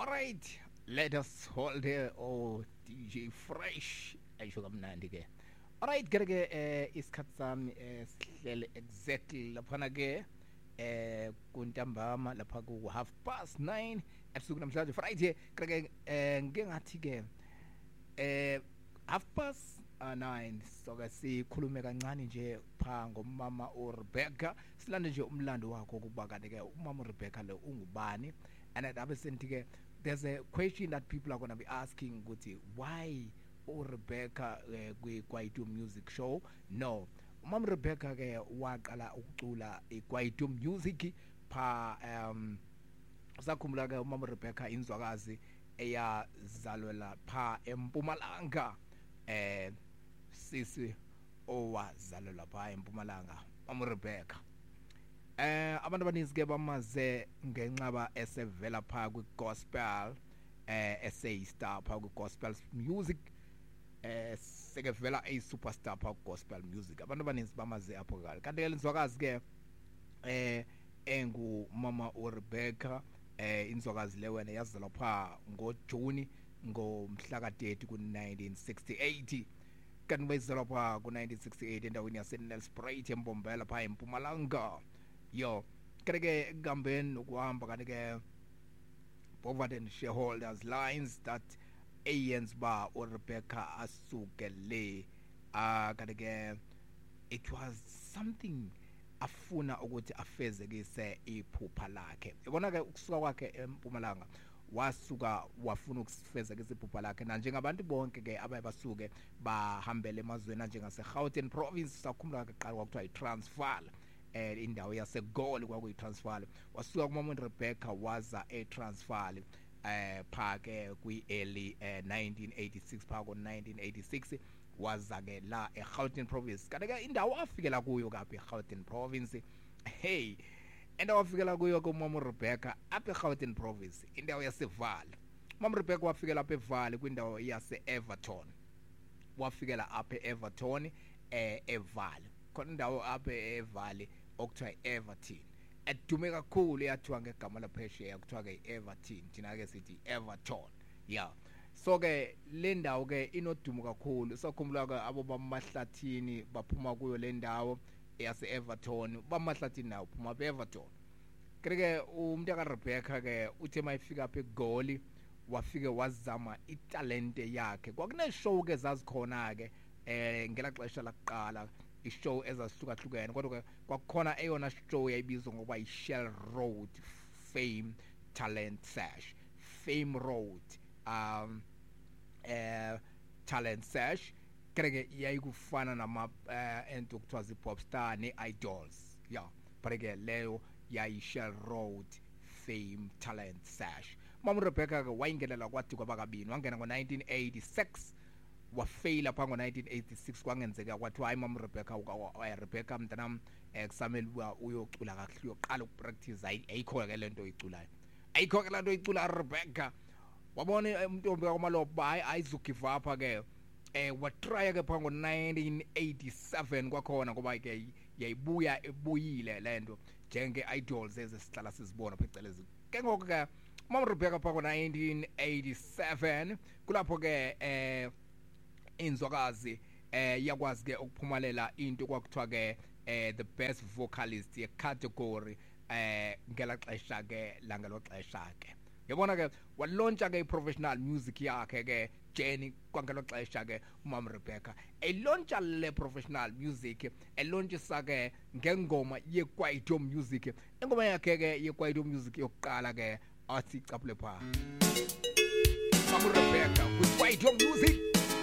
Alright, let us hold here. Oh, DJ Fresh. Ayisho kamnandi ke. Alright, ke isikhathi sami sihlele exactly laphana ke kuntambama lapha ku 9:30 ebusuku namhlanje Friday ke ngike ngathi ke 9:30 soke sikhulume kancane nje pha ngomama uRebecca silande nje umlando wakho kuba kanti ke umama uRebecca lo ungubani and abe senti ke there's a question that people are going to be asking ukuthi why uRebecca kwiKwaito Music Show. No, umama Rebecca ke waqala ukucula iKwaito Music pha usakhumbula ke umama Rebecca inzwakazi eyazalwela pha eMpumalanga sisi owazalelwa pha eMpumalanga umama Rebecca. Abantu abaninzi ke bamaze ngenxaba esevela pha kwigospel essay star pha kwigospel music sekevela a superstar pha gospel music. Abantu abaninzi bamaze apho kanti ke lenzwakazi ke engu mama uRebecca inzwakazi le wena yazalwa pha ngoJuni ngomhla ka-30 ku1968 kanti wayezalwa pha ku1968 endaweni yaseNelspruit eMbombela pha eMpumalanga. Yo ke ngambeni ukuhamba kanti ke Bovaden shareholders lines that aliens ba uRebecca asuke le kanti ke it was something afuna ukuthi afezekise iphupha lakhe. Yabona ke ukusuka kwakhe eMpumalanga wasuka wafuna ukufezekisa iphupha lakhe na njengabantu bonke ke abayibasuke bahambele emazweni njengaseGauteng province sakhumbula ke qala kwakuthiwa iTransvaal indawo yaseGoli kwakuyiTransvaal. Wasuka kumama uRebecca waza eTransvaal pha ke kwi-early 1986 pha ngo1986 waza ke la eGauteng province kanti ke indawo afikela kuyo kaphi eGauteng province. Hey, indawo afikela kuyo kumama uRebecca apha eGauteng province indawo yaseVaal. Mama uRebecca wafikela apha eVaal kwindawo yaseEverton. Wafikela apha eEverton eVaal khona indawo apha eVaal okuthiwa iEverton edume kakhulu eyathiwa ngegama laphesheya kuthiwa ke iEverton thina ke sithi Everton. Yeah, so ke le ndawo ke inodumo kakhulu. Sakhumbula ke abo bamahlathini baphuma kuyo le ndawo yaseEverton bamahlathini nawo phuma beEverton. Ke umuntu kaRebecca ke uthe mayifika apha eGoli wafike wazama italente yakhe. Kwakune show ke zazikhona ke ngela xesha laqala ishow ezahlukahlukene kodwa kwakukhona eyona show yayibizwa ngoba iShell Road Fame Talent Search. Fame Road Talent Search ke yayikufana nama ento kuthiwa zipopstar neIdols. Yeah, but ke leyo yayiShell Road Fame Talent Search. Mama uRebecca ke wayingelela kwathi kwabakabini wangena ngo1986 wafaila pha ngo1986 kwangenzeka kwathi hayi mama Rebecca mntanami kusamele uyocula kahle uyoqala ukupractice ayikho ke lento oyiculayo ayikho ke lento oyicula Rebecca. Wabona uMntombi kaMaloba hayi ayizugive up ke watrya ke pha ngo1987 kwakhona ngoba ke yayibuya ebuyile lento njenge idols ezesihlala sizibona phecelezi ke ngoko ke mama Rebecca pha ngo1987 kulapho ke inzwakazi yakwazi ke ukuphumelela into kwakuthiwa ke the best vocalist ye category ngela xesha ke langelo xesha ke. Yabona ke walauncha ke professional music yakhe ke Jenny kwangelo xesha ke umama Rebecca elauncha le professional music elaunchisa ke ngengoma yeKwaito Music. Ingoma yakhe ke yeKwaito Music yokuqala ke athi caphule pha mama Rebecca kwiKwaito Music.